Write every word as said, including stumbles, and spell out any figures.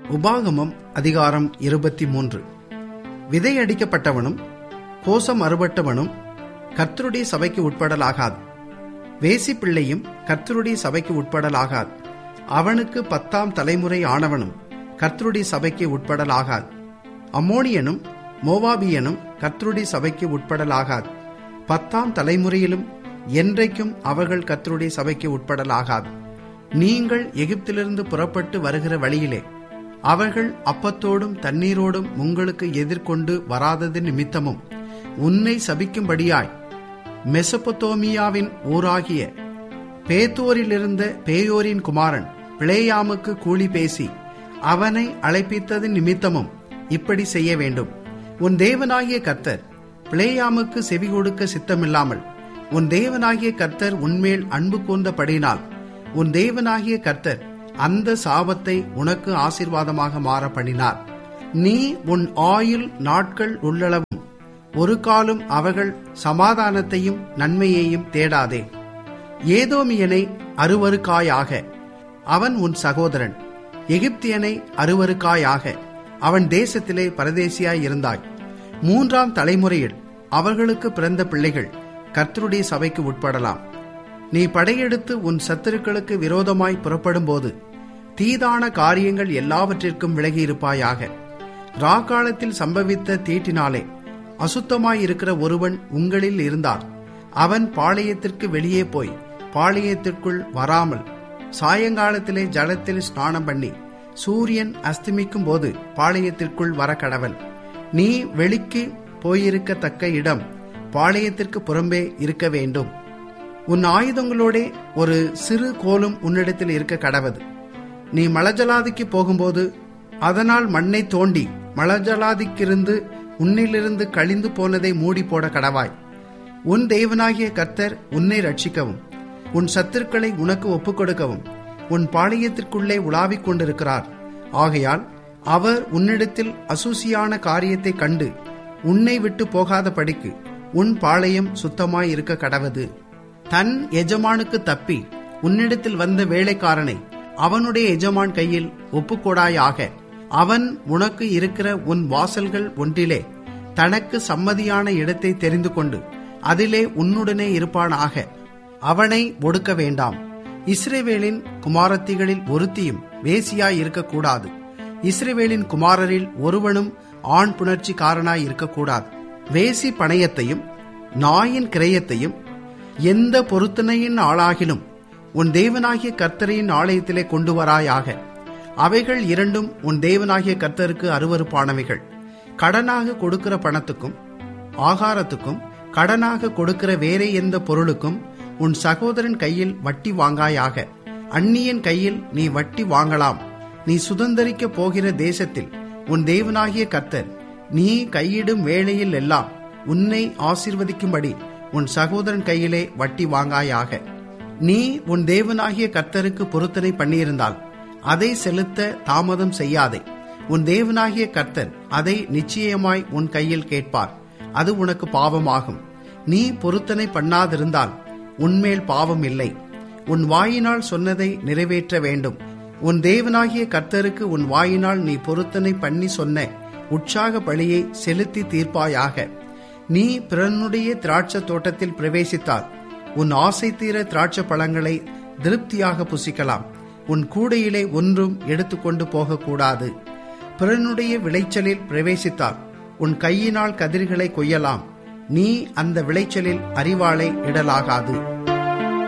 உபாகமம் அதிகாரம் இருபத்தி மூன்று. விதை அடிக்கப்பட்டவனும் கோசம் அறுபட்டவனும் கர்த்தருடைய சபைக்கு உட்படலாகாது. வேசி பிள்ளையும் கர்த்தருடைய சபைக்கு உட்படலாகாது. அவனுக்கு பத்தாம் தலைமுறை ஆனவனும் கர்த்தருடைய சபைக்கு உட்படலாகாது. அம்மோனியனும் மோவாபியனும் கர்த்தருடைய சபைக்கு உட்படலாகாது. பத்தாம் தலைமுறையிலும் என்றைக்கும் அவர்கள் கர்த்தருடைய சபைக்கு உட்படலாகாது. நீங்கள் எகிப்திலிருந்து புறப்பட்டு வருகிற வழியிலே அவர்கள் அப்பத்தோடும் தண்ணீரோடும் உங்களுக்கு எதிர்கொண்டு வராதது நிமித்தமும் உன்னை சபிக்கும்படியாய் மெசொப்பொத்தோமியாவின் ஊராகிய பேத்தோரிலிருந்த பேயோரின் குமாரன் பிளேயாமுக்கு கூலி பேசி அவனை அழைப்பித்தது நிமித்தமும் இப்படி செய்ய வேண்டும். உன் தேவனாகிய கர்த்தர் பிளேயாமுக்கு செவி கொடுக்க சித்தமில்லாமல் உன் தேவனாகிய கர்த்தர் உன்மேல் அன்பு கூர்ந்தபடியினால் உன் தேவனாகிய கர்த்தர் அந்த சாபத்தை உனக்கு ஆசீர்வாதமாக மாற பண்ணினார். நீ உன் ஆயுள் நாட்கள் உள்ளளவும் ஒரு காலம் அவர்கள் சமாதானத்தையும் நன்மையையும் தேடாதே. ஏதோமியனை அருவருக்காயாக, அவன் உன் சகோதரன். எகிப்தியனை அருவருக்காயாக, அவன் தேசத்திலே பரதேசியாய் இருந்தாய். மூன்றாம் தலைமுறையில் அவர்களுக்கு பிறந்த பிள்ளைகள் கர்த்தருடைய சபைக்கு உட்படலாம். நீ படையெடுத்து உன் சத்துருக்களுக்கு விரோதமாய் புறப்படும் போது தீதான காரியங்கள் எல்லாவற்றிற்கும் விலகியிருப்பாயாக. ராக்காலத்தில் சம்பவித்த தீட்டினாலே அசுத்தமாயிருக்கிற ஒருவன் உங்களில் இருந்தால் அவன் பாளையத்திற்கு வெளியே போய் பாளையத்திற்குள் வராமல் சாயங்காலத்திலே ஜலத்தில் ஸ்நானம் பண்ணி சூரியன் அஸ்தமிக்கும் போது பாளையத்திற்குள் வர கடவன். நீ வெளிக்கு போயிருக்கத்தக்க இடம் பாளையத்திற்கு புறம்பே இருக்க வேண்டும். உன் ஆயுதங்களோடே ஒரு சிறு கோலும் உன்னிடத்தில் இருக்க கடவது. நீ மலஜலாதிக்கு போகும்போது அதனால் மண்ணை தோண்டி மலஜலாதிக்கிருந்து உன்னிலிருந்து கழிந்து போனதை மூடி போட கடவாய். உன் தேவனாகிய கர்த்தர் உன்னை ரட்சிக்கவும் உன் சத்துருக்களை உனக்கு ஒப்புக் கொடுக்கவும் உன் பாளையத்திற்குள்ளே உலாவிக் கொண்டிருக்கிறார். ஆகையால் அவர் உன்னிடத்தில் அசூசியான காரியத்தை கண்டு உன்னை விட்டு போகாத படிக்கு உன் பாளையம் சுத்தமாய் இருக்க கடவது. தன் எஜமானுக்கு தப்பி உன்னிடத்தில் வந்த வேலைக்காரனை அவனுடைய எஜமான் கையில் ஒப்புக்கொடாயாக. அவன் உனக்கு இருக்கிற உன் வாசல்கள் ஒன்றிலே தனக்கு சம்மதியான இடத்தை தெரிந்து கொண்டு அதிலே உன்னுடனே இருப்பானாக. அவனை ஒடுக்க வேண்டாம். இஸ்ரவேலின் குமாரத்திகளில் ஒருத்தியும் வேசியாய் இருக்கக்கூடாது. இஸ்ரவேலின் குமாரரில் ஒருவனும் ஆண் புணர்ச்சிக்காரனாய் இருக்கக்கூடாது. வேசி பணயத்தையும் நாயின் கிரயத்தையும் எந்த பொருத்தனையின் ஆளாகிலும் உன் தேவனாகிய கர்த்தரின் ஆலயத்திலே கொண்டு வராயாக. அவைகள் இரண்டும் உன் தேவனாகிய கர்த்தருக்கு அருவருப்பானவைகள். கடனாக கொடுக்கிற பணத்துக்கும் ஆகாரத்துக்கும் கடனாக கொடுக்கிற வேறே எந்த பொருளுக்கும் உன் சகோதரன் கையில் வட்டி வாங்காயாக. அந்நியன் கையில் நீ வட்டி வாங்கலாம். நீ சுதந்தரிக்க போகிற தேசத்தில் உன் தேவனாகிய கர்த்தர் நீ கையிடும் வேளையில் எல்லாம் உன்னை ஆசீர்வதிக்கும்படி உன் சகோதரன் கையிலே வட்டி வாங்காயாக. நீ உன் தேவனாகிய கர்த்தருக்கு பொருத்தனை பண்ணியிருந்தால் அதை செலுத்த தாமதம் செய்யாதே. உன் தேவனாகிய கர்த்தர் அதை நிச்சயமாய் உன் கையில் கேட்பார். அது உனக்கு பாவமாகும். நீ பொருத்தனை பண்ணாதிருந்தால் உன்மேல் பாவம் இல்லை. உன் வாயினால் சொன்னதை நிறைவேற்ற வேண்டும். உன் தேவனாகிய கர்த்தருக்கு உன் வாயினால் நீ பொருத்தனை பண்ணி சொன்ன உற்சாக பலியை செலுத்தி தீர்ப்பாயாக. நீ பிறனுடைய திராட்சை தோட்டத்தில் பிரவேசித்தால் உன் ஆசை தீர திராட்சை பழங்களை திருப்தியாக புசிக்கலாம். உன் கூடையிலே ஒன்றும் எடுத்துக்கொண்டு போகக்கூடாது. பிறனுடைய விளைச்சலில் பிரவேசித்தால் உன் கையினால் கதிர்களை கொய்யலாம். நீ அந்த விளைச்சலில் அரிவாளை இடலாகாது.